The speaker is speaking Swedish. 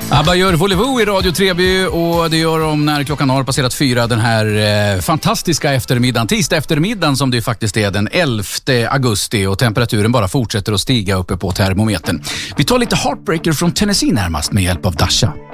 ABBA gör Volevo i Radio Treby och det gör de när klockan har passerat 4 den här fantastiska eftermiddagen. Tisdag eftermiddagen som det faktiskt är den 11 augusti och temperaturen bara fortsätter att stiga uppe på termometern. Vi tar lite Heartbreaker från Tennessee närmast med hjälp av Dasha.